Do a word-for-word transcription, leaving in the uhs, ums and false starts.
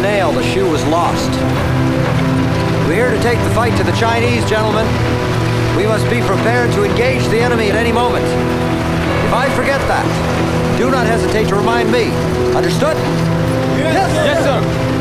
nail, the shoe was lost. We're here to take the fight to the Chinese, gentlemen. We must be prepared to engage the enemy at any moment. If I forget that, do not hesitate to remind me. Understood? Yes, sir. Yes, sir.